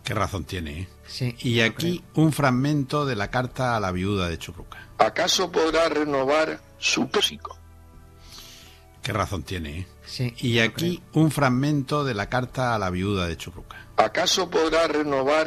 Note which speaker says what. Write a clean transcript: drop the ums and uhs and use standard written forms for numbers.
Speaker 1: Qué razón tiene, ¿eh?
Speaker 2: Sí.
Speaker 1: Y aquí un fragmento de la carta a la viuda de Churruca.
Speaker 3: ¿Acaso podrá renovar su tóxico?
Speaker 1: Qué razón tiene, ¿eh?
Speaker 2: Sí.
Speaker 1: Y aquí un fragmento de la carta a la viuda de Churruca.
Speaker 3: ¿Acaso podrá renovar